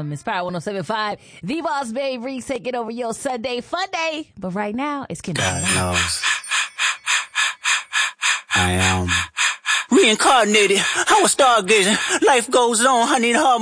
a.m. Inspire 107.5. The Boss Babe Reese taking over your Sunday fun day. But right now, it's Kendall. God knows. I am reincarnated. I was stargazing. Life goes on. I need hard